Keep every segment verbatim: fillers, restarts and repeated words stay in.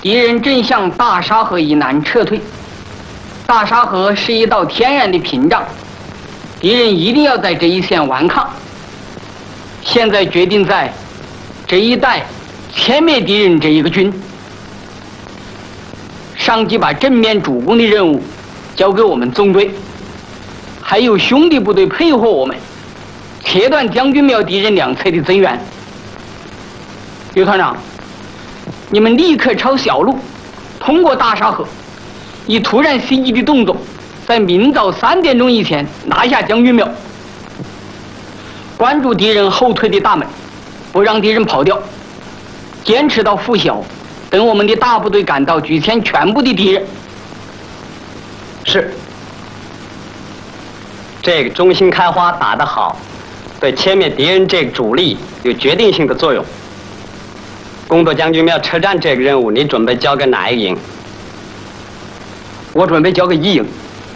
敌人正向大沙河以南撤退。大沙河是一道天然的屏障，敌人一定要在这一线顽抗。现在决定在这一带歼灭敌人这一个军。上级把正面主攻的任务交给我们纵队，还有兄弟部队配合我们，切断将军庙敌人两侧的增援。刘团长，你们立刻抄小路，通过大沙河，以突然袭击的动作，在明早三点钟以前拿下将军庙。关注敌人后退的大门，不让敌人跑掉，坚持到拂晓，等我们的大部队赶到，举歼全部的敌人。 是。这个中心开花打得好，对歼灭敌人这个主力有决定性的作用。攻夺将军庙车站这个任务，你准备交给哪一个营？ 我准备交给一营。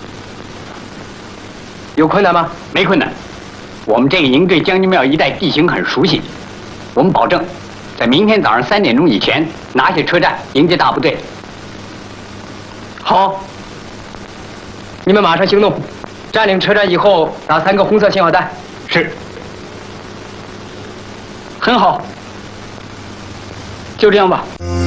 有困难吗？没困难。我们这个营对将军庙一带地形很熟悉，我们保证在明天早上三点钟以前拿下车站，迎接大部队。好，你们马上行动，占领车站以后打三个红色信号弹。是。 很好，就这样吧。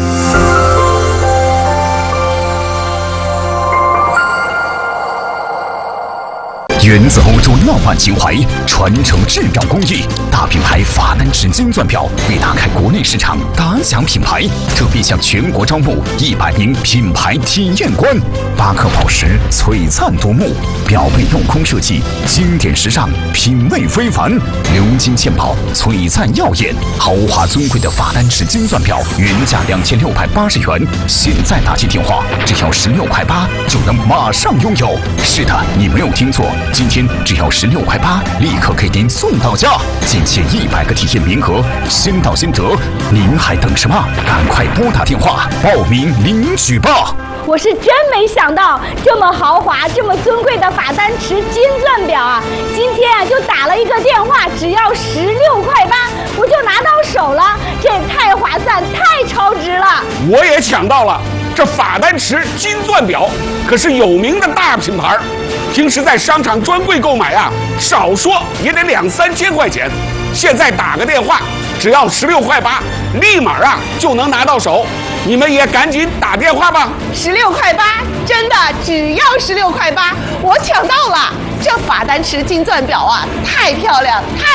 源自欧洲浪漫情怀，传承质表工艺，大品牌法丹池金钻表为打开国内市场打响品牌，特别向全国招募一百名品牌体验官。巴克宝石璀璨夺目，表背镂空设计，经典时尚，品味非凡。鎏金嵌宝，璀璨耀眼，豪华尊贵的法丹池金钻表，原价两千六百八十元，现在打起电话只要十六块八就能马上拥有。是的，你没有听错。今天只要十六块八，立刻给您送到家，仅限一百个体验名额，先到先得。您还等什么？赶快拨打电话报名领取吧！ 我是真没想到，这么豪华、这么尊贵的法丹池金钻表啊！今天啊就打了一个电话，只要十六块八，我就拿到手了，这也太划算、太超值了！ 我也抢到了，这法丹池金钻表可是有名的大品牌。平时在商场专柜购买啊，少说也得两三千块钱。现在打个电话，只要十六块八，立马啊就能拿到手。你们也赶紧打电话吧。 十六块八，真的只要十六块八，我抢到了。这法丹池金钻表啊，太漂亮，太。